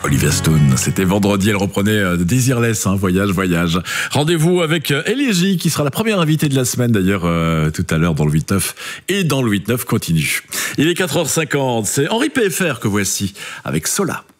Olivia Stone, c'était vendredi, elle reprenait Desireless, voyage. Rendez-vous avec Elégie, qui sera la première invitée de la semaine d'ailleurs tout à l'heure dans le 8-9. Et dans le 8-9 continue. Il est 4h50, c'est Henri PFR que voici avec Sola.